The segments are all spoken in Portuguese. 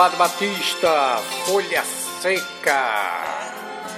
Padre Batista, Folha Seca.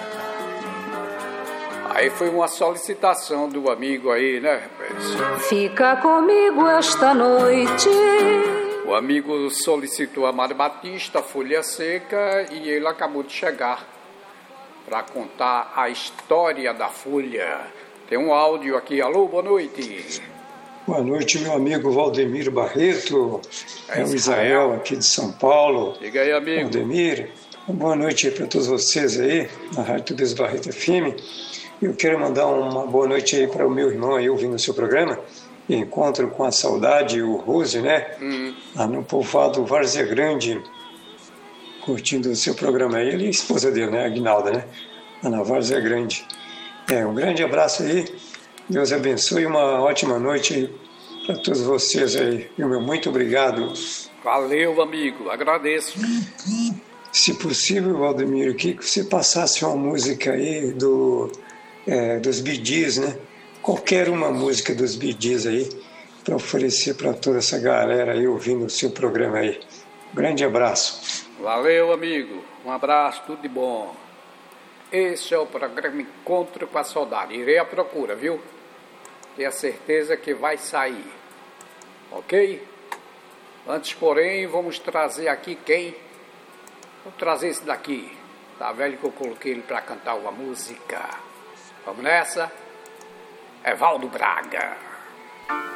Aí foi uma solicitação do amigo aí, né, rapaz? Fica comigo esta noite. O amigo solicitou a Padre Batista, Folha Seca, e ele acabou de chegar para contar a história da folha. Tem um áudio aqui. Alô, boa noite. Boa noite, meu amigo Valdemir Barreto, é o Israel aqui de São Paulo. Diga aí, amigo. Valdemir, boa noite para todos vocês aí, na Rádio Tudes Barreto FM. Eu quero mandar uma boa noite aí para o meu irmão aí ouvindo o seu programa, Encontro com a Saudade, o Rose, né? Lá no povoado Várzea Grande, curtindo o seu programa aí. Ele e a esposa dele, né? Aguinalda, né? Lá na Várzea Grande. Um grande abraço aí. Deus abençoe e uma ótima noite para todos vocês aí. Meu muito obrigado. Valeu, amigo. Agradeço. Se possível, Valdemir, eu queria que você passasse uma música aí dos Bee Gees, né? Qualquer uma música dos Bee Gees aí, para oferecer para toda essa galera aí ouvindo o seu programa aí. Grande abraço. Valeu, amigo. Um abraço, tudo de bom. Esse é o programa Encontro com a Saudade. Irei à procura, viu? Tenho a certeza que vai sair. Ok? Antes, porém, vamos trazer aqui quem? Vou trazer esse daqui. Tá velho que eu coloquei ele para cantar uma música. Vamos nessa? Evaldo Braga.